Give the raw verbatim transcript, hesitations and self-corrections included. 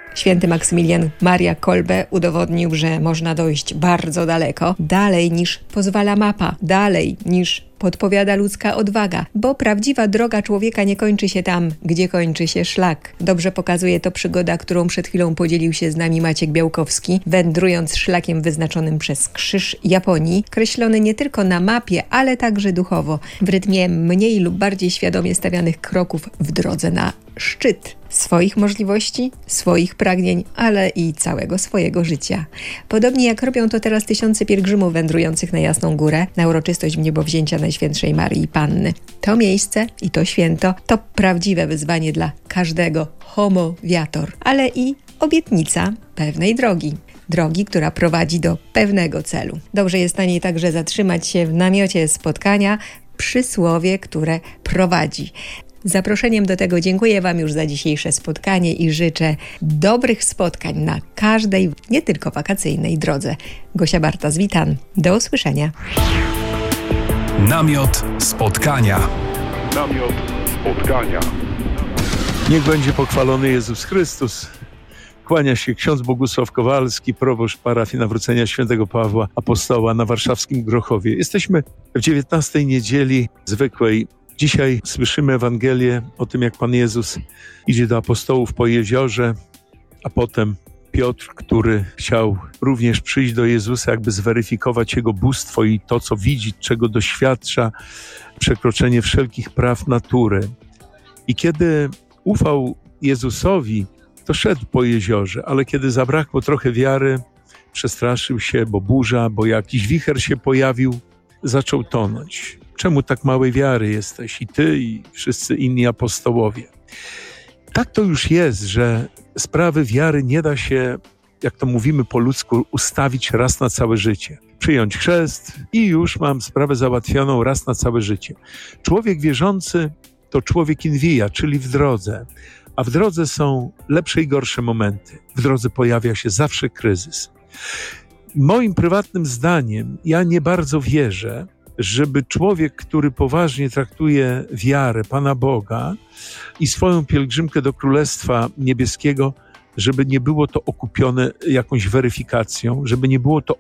Święty Maksymilian Maria Kolbe udowodnił, że można dojść bardzo daleko, dalej niż pozwala mapa, dalej niż podpowiada ludzka odwaga, bo prawdziwa droga człowieka nie kończy się tam, gdzie kończy się szlak. Dobrze pokazuje to przygoda, którą przed chwilą podzielił się z nami Maciek Białkowski, wędrując szlakiem wyznaczonym przez krzyż Japonii, kreślony nie tylko na mapie, ale także duchowo, w rytmie mniej lub bardziej świadomie stawianych kroków w drodze na szczyt swoich możliwości, swoich pragnień, ale i całego swojego życia. Podobnie jak robią to teraz tysiące pielgrzymów wędrujących na Jasną Górę, na uroczystość wniebowzięcia Najświętszej Maryi Panny. To miejsce i to święto to prawdziwe wyzwanie dla każdego homo viator, ale i obietnica pewnej drogi. Drogi, która prowadzi do pewnego celu. Dobrze jest na niej także zatrzymać się w namiocie spotkania przy słowie, które prowadzi. Zaproszeniem do tego dziękuję Wam już za dzisiejsze spotkanie i życzę dobrych spotkań na każdej, nie tylko wakacyjnej drodze. Gosia Barta z Witan. Do usłyszenia. Namiot spotkania. Namiot spotkania. Niech będzie pochwalony Jezus Chrystus. Kłania się ksiądz Bogusław Kowalski, proboszcz parafii Nawrócenia Świętego Pawła Apostoła na warszawskim Grochowie. Jesteśmy w dziewiętnastej niedzieli zwykłej. Dzisiaj słyszymy Ewangelię o tym, jak Pan Jezus idzie do apostołów po jeziorze, a potem Piotr, który chciał również przyjść do Jezusa, jakby zweryfikować Jego bóstwo i to, co widzi, czego doświadcza, przekroczenie wszelkich praw natury. I kiedy ufał Jezusowi, to szedł po jeziorze, ale kiedy zabrakło trochę wiary, przestraszył się, bo burza, bo jakiś wicher się pojawił, zaczął tonąć. Czemu tak małej wiary jesteś i ty, i wszyscy inni apostołowie? Tak to już jest, że sprawy wiary nie da się, jak to mówimy po ludzku, ustawić raz na całe życie. Przyjąć chrzest i już mam sprawę załatwioną raz na całe życie. Człowiek wierzący to człowiek in via, czyli w drodze. A w drodze są lepsze i gorsze momenty. W drodze pojawia się zawsze kryzys. Moim prywatnym zdaniem, ja nie bardzo wierzę, żeby człowiek, który poważnie traktuje wiarę Pana Boga i swoją pielgrzymkę do Królestwa Niebieskiego, żeby nie było to okupione jakąś weryfikacją, żeby nie było to